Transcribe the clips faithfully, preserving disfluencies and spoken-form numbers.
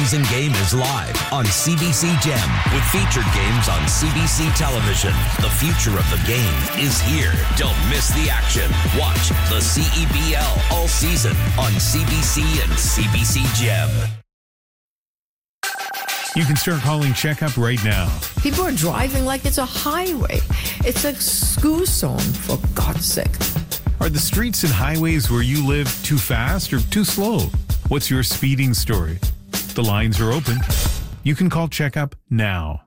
Season game is live on C B C Gem with featured games on C B C television. The future of the game is here. Don't miss the action. Watch the C E B L all season on C B C and C B C Gem. You can start calling Checkup right now. People are driving like it's a highway. It's a school zone, for God's sake. Are the streets and highways where you live too fast or too slow? What's your speeding story? The lines are open. You can call Checkup now.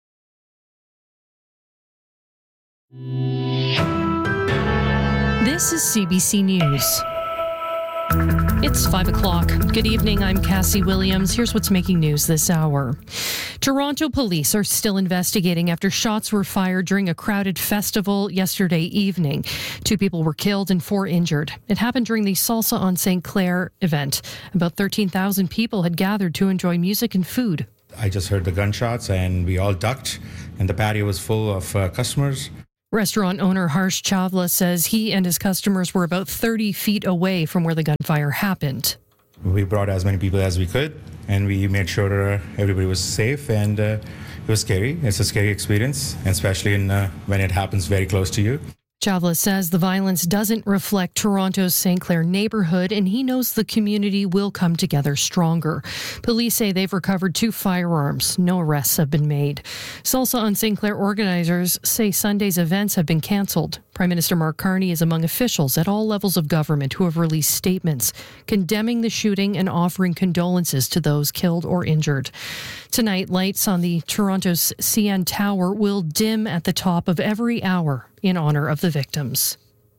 This is C B C News. It's five o'clock. Good evening, I'm Cassie Williams. Here's what's making news this hour. Toronto police are still investigating after shots were fired during a crowded festival yesterday evening. Two people were killed and four injured. It happened during the Salsa on Saint Clair event. About thirteen thousand people had gathered to enjoy music and food. I just heard the gunshots and we all ducked, and the patio was full of uh, customers. Restaurant owner Harsh Chavla says he and his customers were about thirty feet away from where the gunfire happened. We brought as many people as we could, and we made sure uh, everybody was safe, and uh, it was scary. It's a scary experience, especially in, uh, when it happens very close to you. Chavla says the violence doesn't reflect Toronto's Saint Clair neighborhood, and he knows the community will come together stronger. Police say they've recovered two firearms. No arrests have been made. Salsa on Saint Clair organizers say Sunday's events have been cancelled. Prime Minister Mark Carney is among officials at all levels of government who have released statements condemning the shooting and offering condolences to those killed or injured. Tonight, lights on the Toronto's C N Tower will dim at the top of every hour in honor of the victims.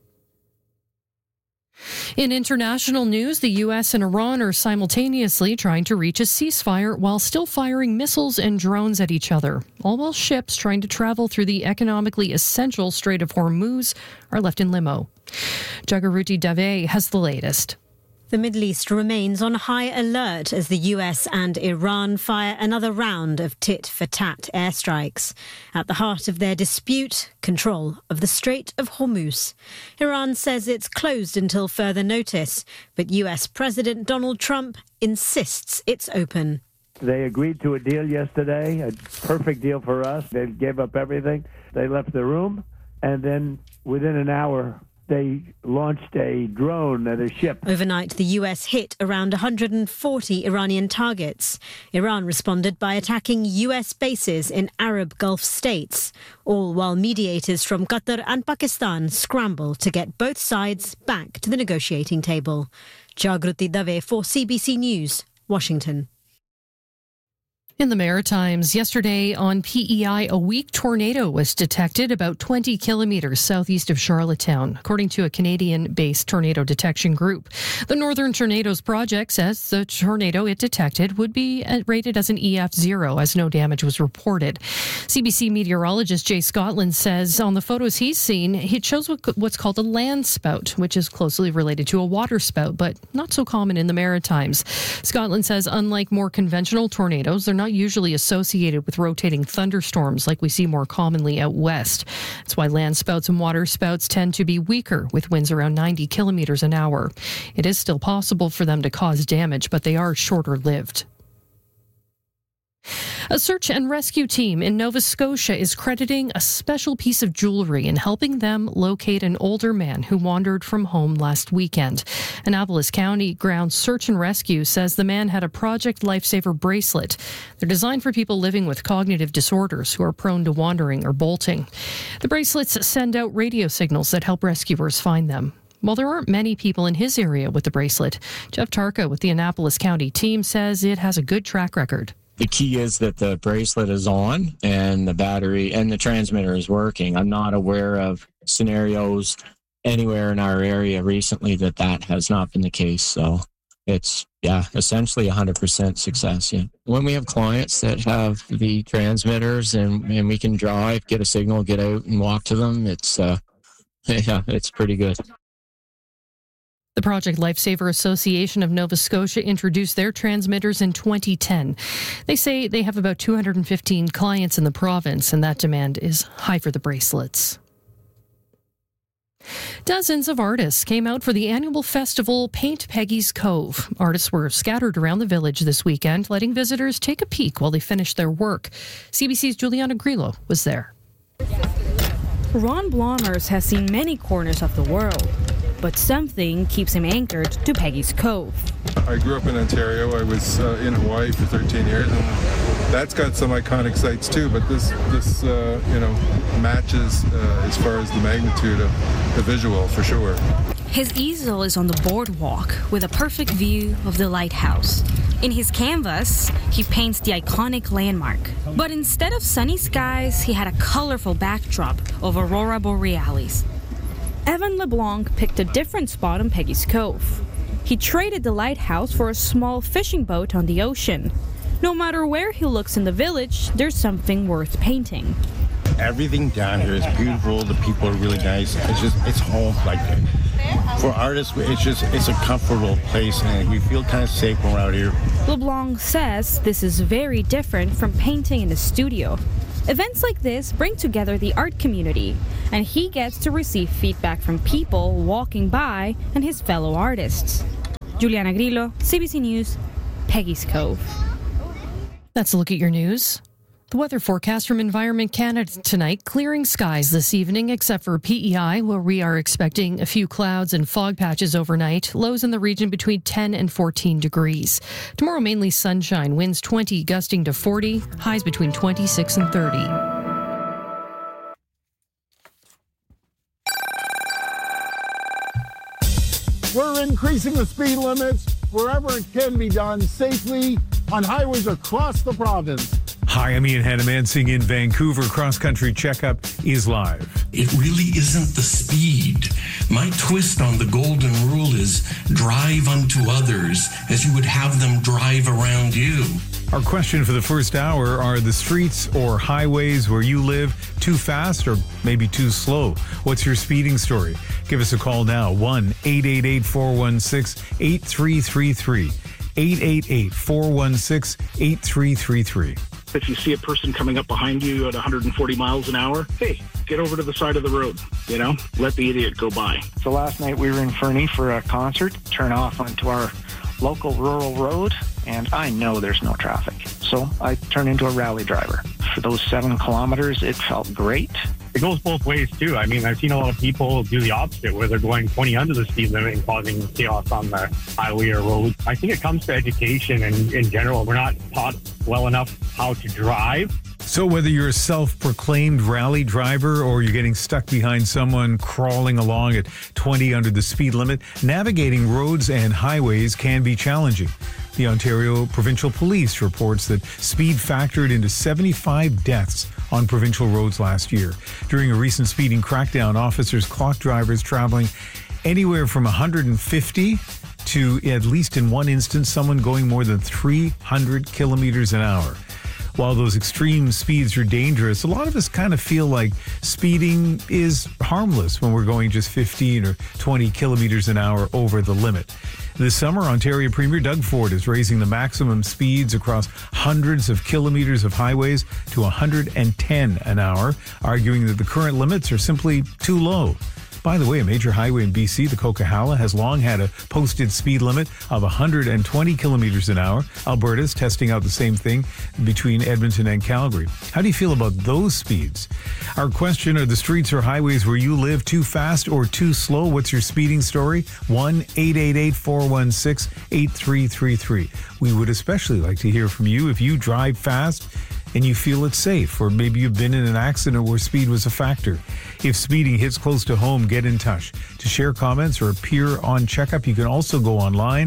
In international news, the U S and Iran are simultaneously trying to reach a ceasefire while still firing missiles and drones at each other, all while ships trying to travel through the economically essential Strait of Hormuz are left in limbo. Jagaruti Dave has the latest. The Middle East remains on high alert as the U S and Iran fire another round of tit-for-tat airstrikes. At the heart of their dispute, control of the Strait of Hormuz. Iran says it's closed until further notice, but U S President Donald Trump insists it's open. They agreed to a deal yesterday, a perfect deal for us. They gave up everything. They left the room, and then within an hour, they launched a drone at a ship. Overnight, the U S hit around one hundred forty Iranian targets. Iran responded by attacking U S bases in Arab Gulf states, all while mediators from Qatar and Pakistan scramble to get both sides back to the negotiating table. Jagruti Dave for C B C News, Washington. In the Maritimes, yesterday on P E I, a weak tornado was detected about twenty kilometres southeast of Charlottetown, according to a Canadian-based tornado detection group. The Northern Tornadoes Project says the tornado it detected would be rated as an E F zero, as no damage was reported. C B C meteorologist Jay Scotland says on the photos he's seen, it shows what's called a land spout, which is closely related to a water spout, but not so common in the Maritimes. Scotland says unlike more conventional tornadoes, they're not usually associated with rotating thunderstorms like we see more commonly out west. That's why land spouts and water spouts tend to be weaker, with winds around ninety kilometres an hour. It is still possible for them to cause damage, but they are shorter lived. A search and rescue team in Nova Scotia is crediting a special piece of jewelry in helping them locate an older man who wandered from home last weekend. Annapolis County Ground Search and Rescue says the man had a Project Lifesaver bracelet. They're designed for people living with cognitive disorders who are prone to wandering or bolting. The bracelets send out radio signals that help rescuers find them. While there aren't many people in his area with the bracelet, Jeff Tarka with the Annapolis County team says it has a good track record. The key is that the bracelet is on and the battery and the transmitter is working. I'm not aware of scenarios anywhere in our area recently that that has not been the case. So it's, yeah, essentially one hundred percent success. Yeah. When we have clients that have the transmitters and, and we can drive, get a signal, get out and walk to them, it's, uh, yeah, it's pretty good. The Project Lifesaver Association of Nova Scotia introduced their transmitters in twenty ten. They say they have about two hundred fifteen clients in the province, and that demand is high for the bracelets. Dozens of artists came out for the annual festival Paint Peggy's Cove. Artists were scattered around the village this weekend, letting visitors take a peek while they finished their work. C B C's Juliana Grillo was there. Ron Blomers has seen many corners of the world, but something keeps him anchored to Peggy's Cove. I grew up in Ontario. I was uh, in Hawaii for thirteen years, and that's got some iconic sites too, but this, this uh, you know, matches uh, as far as the magnitude of the visual, for sure. His easel is on the boardwalk with a perfect view of the lighthouse. In his canvas, he paints the iconic landmark. But instead of sunny skies, he had a colorful backdrop of Aurora Borealis. Evan LeBlanc picked a different spot on Peggy's Cove. He traded the lighthouse for a small fishing boat on the ocean. No matter where he looks in the village, there's something worth painting. Everything down here is beautiful. The people are really nice. It's just, it's home. Like, for artists, it's just, it's a comfortable place, and we feel kind of safe when we're out here. LeBlanc says this is very different from painting in a studio. Events like this bring together the art community, and he gets to receive feedback from people walking by and his fellow artists. Juliana Grillo, C B C News, Peggy's Cove. That's a look at your news. The weather forecast from Environment Canada tonight, clearing skies this evening except for P E I, where we are expecting a few clouds and fog patches overnight. Lows in the region between ten and fourteen degrees. Tomorrow mainly sunshine, winds twenty gusting to forty, highs between twenty-six and thirty. We're increasing the speed limits wherever it can be done safely on highways across the province. Hi, I'm Ian Hanamansing in Vancouver. Cross Country Checkup is live. It really isn't the speed. My twist on the golden rule is drive unto others as you would have them drive around you. Our question for the first hour, are the streets or highways where you live too fast or maybe too slow? What's your speeding story? Give us a call now, one eight eight eight, four one six, eight three three three. eight eight eight, four one six, eight three three three. If you see a person coming up behind you at one hundred forty miles an hour, hey, get over to the side of the road, you know, let the idiot go by. So last night we were in Fernie for a concert, turn off onto our local rural road, and I know there's no traffic. So I turned into a rally driver. For those seven kilometers, it felt great. It goes both ways, too. I mean, I've seen a lot of people do the opposite, where they're going twenty under the speed limit and causing chaos on the highway or road. I think it comes to education and in general. We're not taught well enough how to drive. So whether you're a self-proclaimed rally driver or you're getting stuck behind someone crawling along at twenty under the speed limit, navigating roads and highways can be challenging. The Ontario Provincial Police reports that speed factored into seventy-five deaths on provincial roads last year. During a recent speeding crackdown, officers clocked drivers traveling anywhere from one hundred fifty to, at least in one instance, someone going more than three hundred kilometers an hour. While those extreme speeds are dangerous, a lot of us kind of feel like speeding is harmless when we're going just fifteen or twenty kilometers an hour over the limit. This summer, Ontario Premier Doug Ford is raising the maximum speeds across hundreds of kilometers of highways to one hundred ten an hour, arguing that the current limits are simply too low. By the way, a major highway in B C, the Coquihalla, has long had a posted speed limit of one hundred twenty kilometers an hour. Alberta's testing out the same thing between Edmonton and Calgary. How do you feel about those speeds? Our question, are the streets or highways where you live too fast or too slow? What's your speeding story? one eight eight eight, four one six, eight three three three. We would especially like to hear from you if you drive fast and you feel it's safe, or maybe you've been in an accident where speed was a factor. If speeding hits close to home, get in touch. To share comments or appear on Checkup, you can also go online,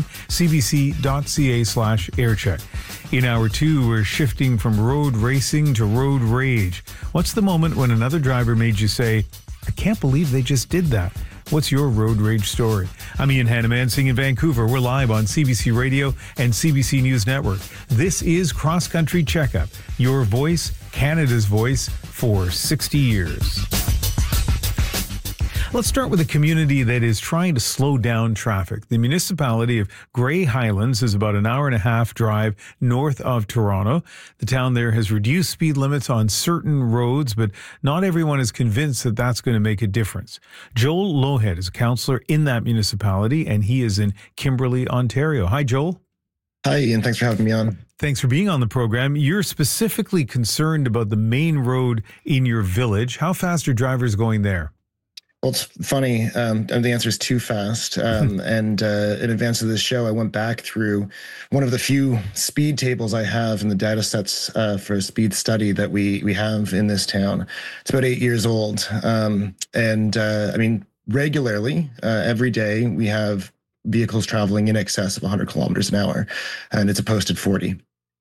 cbc.ca slash aircheck. In hour two, we're shifting from road racing to road rage. What's the moment when another driver made you say, I can't believe they just did that? What's your road rage story? I'm Ian Hanamansing in Vancouver. We're live on C B C Radio and C B C News Network. This is Cross Country Checkup, your voice, Canada's voice, for sixty years. Let's start with a community that is trying to slow down traffic. The municipality of Grey Highlands is about an hour and a half drive north of Toronto. The town there has reduced speed limits on certain roads, but not everyone is convinced that that's going to make a difference. Joel Lohead is a councillor in that municipality, and he is in Kimberley, Ontario. Hi, Joel. Hi, Ian. Thanks for having me on. Thanks for being on the program. You're specifically concerned about the main road in your village. How fast are drivers going there? Well, it's funny. Um, the answer is too fast. Um, and uh, in advance of this show, I went back through one of the few speed tables I have in the data sets uh, for a speed study that we we have in this town. It's about eight years old. Um, and uh, I mean, regularly, uh, every day, we have vehicles traveling in excess of one hundred kilometers an hour, and it's a posted forty.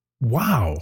Wow.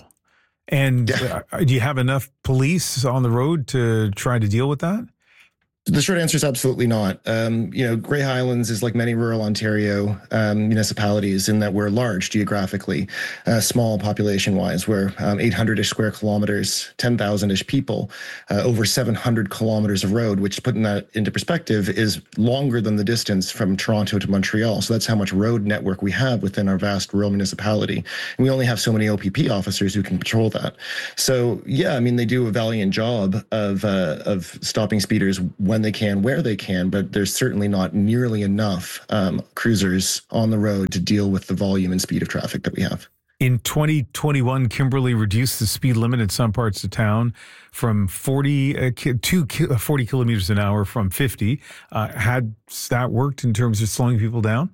And yeah. uh, do you have enough police on the road to try to deal with that? The short answer is absolutely not. Um, you know, Grey Highlands is like many rural Ontario um, municipalities in that we're large geographically, uh, small population-wise. We're um, eight hundred-ish square kilometers, ten thousand-ish people, uh, over seven hundred kilometers of road, which, putting that into perspective, is longer than the distance from Toronto to Montreal. So that's how much road network we have within our vast rural municipality. And we only have so many O P P officers who can patrol that. So, yeah, I mean, they do a valiant job of uh, of stopping speeders when they can, where they can, but there's certainly not nearly enough um, cruisers on the road to deal with the volume and speed of traffic that we have. In twenty twenty-one, Kimberley reduced the speed limit in some parts of town from forty uh, to forty kilometers an hour from fifty. Uh, had that worked in terms of slowing people down?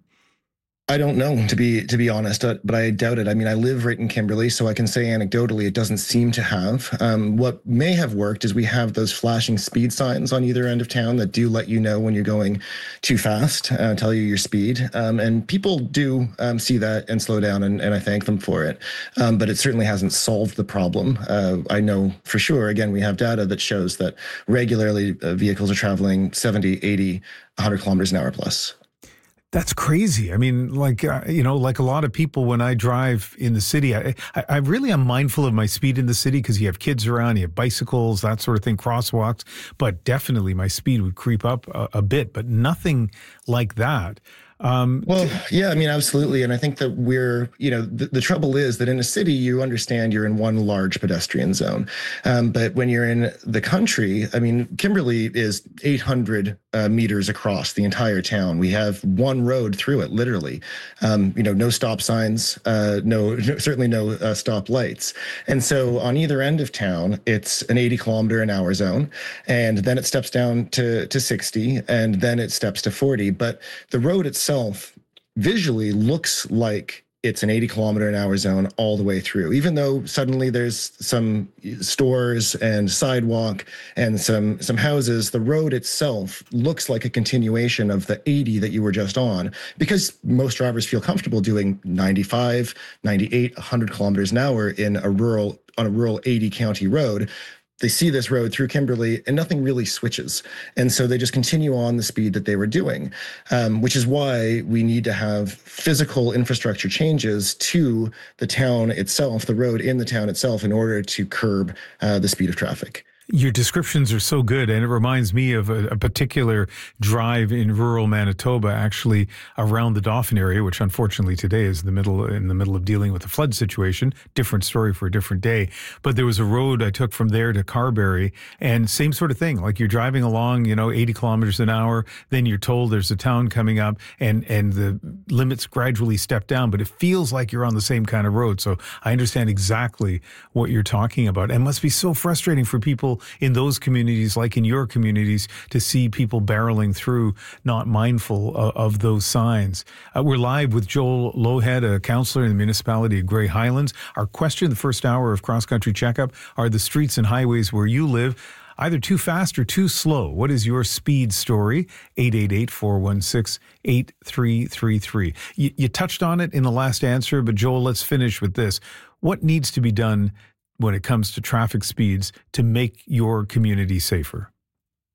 I don't know, to be to be honest, uh, but I doubt it. I mean, I live right in Kimberley, so I can say anecdotally it doesn't seem to have. Um, what may have worked is we have those flashing speed signs on either end of town that do let you know when you're going too fast, uh, tell you your speed. Um, and people do um, see that and slow down, and, and I thank them for it. Um, but it certainly hasn't solved the problem. Uh, I know for sure, again, we have data that shows that regularly uh, vehicles are traveling seventy, eighty, one hundred kilometers an hour plus. That's crazy. I mean, like, uh, you know, like a lot of people, when I drive in the city, I, I, I really am mindful of my speed in the city because you have kids around, you have bicycles, that sort of thing, crosswalks. But definitely my speed would creep up a, a bit, but nothing like that. Um, well, yeah, I mean, absolutely. And I think that we're, you know, the, the trouble is that in a city, you understand you're in one large pedestrian zone. Um, but when you're in the country, I mean, Kimberley is eight hundred uh, meters across the entire town. We have one road through it, literally. Um, you know, no stop signs, uh, no, no, certainly no uh, stop lights. And so on either end of town, it's an eighty kilometer an hour zone. And then it steps down to, to sixty, and then it steps to forty. But the road itself visually looks like it's an eighty kilometer an hour zone all the way through, even though suddenly there's some stores and sidewalk and some some houses. The road itself looks like a continuation of the eighty that you were just on, because most drivers feel comfortable doing ninety-five, ninety-eight, one hundred kilometers an hour in a rural on a rural eighty county road. They see this road through Kimberley and nothing really switches. And so they just continue on the speed that they were doing, um, which is why we need to have physical infrastructure changes to the town itself, the road in the town itself, in order to curb uh, the speed of traffic. Your descriptions are so good, and it reminds me of a, a particular drive in rural Manitoba, actually around the Dauphin area, which unfortunately today is the middle in the middle of dealing with a flood situation. Different story for a different day. But there was a road I took from there to Carberry, and same sort of thing. Like you're driving along, you know, eighty kilometers an hour, then you're told there's a town coming up, and and the limits gradually step down, but it feels like you're on the same kind of road. So I understand exactly what you're talking about. And it must be so frustrating for people in those communities, like in your communities, to see people barreling through, not mindful of, of those signs. Uh, we're live with Joel Lohead, a councillor in the municipality of Grey Highlands. Our question, the first hour of Cross Country Checkup, are the streets and highways where you live either too fast or too slow? What is your speed story? eight eight eight, four one six, eight three three three. You, you touched on it in the last answer, but Joel, let's finish with this. What needs to be done when it comes to traffic speeds to make your community safer?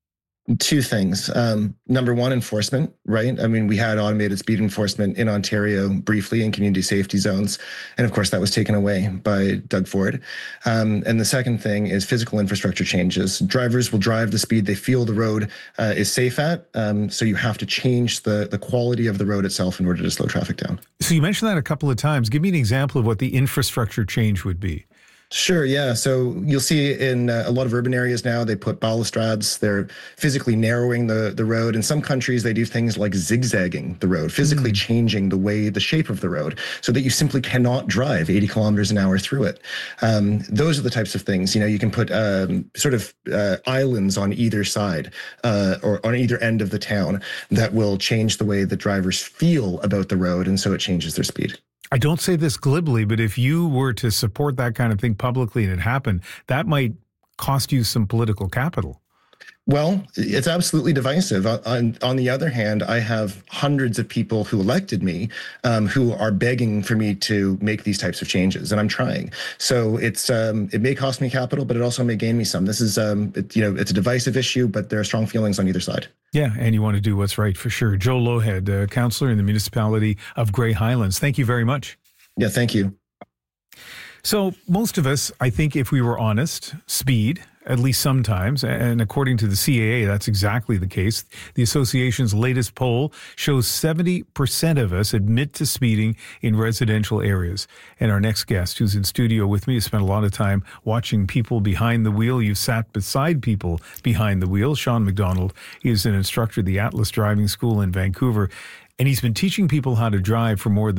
Two things. Um, number one, enforcement, right? I mean, we had automated speed enforcement in Ontario briefly in community safety zones. And of course, that was taken away by Doug Ford. Um, and the second thing is physical infrastructure changes. Drivers will drive the speed they feel the road uh, is safe at. Um, so you have to change the, the quality of the road itself in order to slow traffic down. So you mentioned that a couple of times. Give me an example of what the infrastructure change would be. Sure, yeah. So you'll see in uh, a lot of urban areas now, they put balustrades. They're physically narrowing the, the road. In some countries, they do things like zigzagging the road, physically mm. changing the way, the shape of the road, so that you simply cannot drive eighty kilometers an hour through it. Um, those are the types of things. You know, you can put um, sort of uh, islands on either side uh, or on either end of the town that will change the way the drivers feel about the road, and so it changes their speed. I don't say this glibly, but if you were to support that kind of thing publicly and it happened, that might cost you some political capital. Well, it's absolutely divisive. On, on the other hand, I have hundreds of people who elected me um, who are begging for me to make these types of changes, and I'm trying. So it's um, it may cost me capital, but it also may gain me some. This is um, it, you know, it's a divisive issue, but there are strong feelings on either side. Yeah, and you want to do what's right for sure. Joe Lohead, uh, councillor in the municipality of Grey Highlands. Thank you very much. Yeah, thank you. So most of us, I think, if we were honest, speed. At least sometimes. And according to the C A A, that's exactly the case. The association's latest poll shows seventy percent of us admit to speeding in residential areas. And our next guest, who's in studio with me, has spent a lot of time watching people behind the wheel. You've sat beside people behind the wheel. Sean McDonald is an instructor at the Atlas Driving School in Vancouver. And he's been teaching people how to drive for more than